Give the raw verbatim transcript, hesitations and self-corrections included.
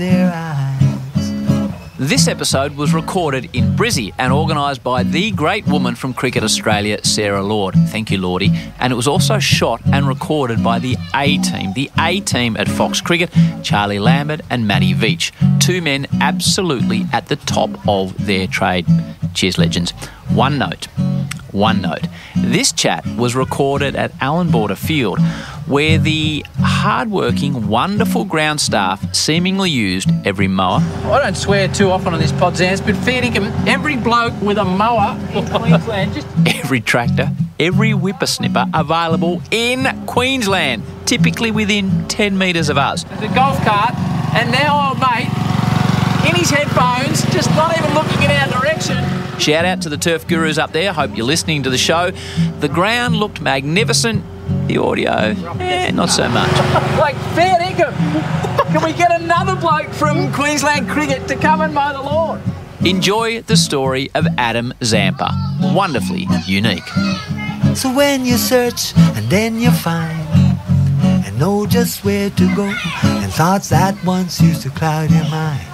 their eyes. This episode was recorded in Brizzy and organised by the great woman from Cricket Australia, Sarah Lord. Thank you, Lordy. And it was also shot and recorded by the A-Team, the A-Team at Fox Cricket, Charlie Lambert and Matty Veach. Two men absolutely at the top of their trade. Cheers, legends. One note. One note. This chat was recorded at Allan Border Field, where the hard-working, wonderful ground staff seemingly used every mower. I don't swear too often on this pod, Zans, but fair dinkum, every bloke with a mower in Queensland just... Every tractor, every whippersnipper available in Queensland, typically within ten metres of us. The golf cart, and now old mate, in his headphones, just not even looking in our direction. Shout out to the turf gurus up there. Hope you're listening to the show. The ground looked magnificent. The audio, eh, not so much. Like, fair dinkum. Can we get another bloke from Queensland Cricket to come and mow the lawn? Enjoy the story of Adam Zampa. Wonderfully unique. So when you search and then you find and know just where to go, and thoughts that once used to cloud your mind.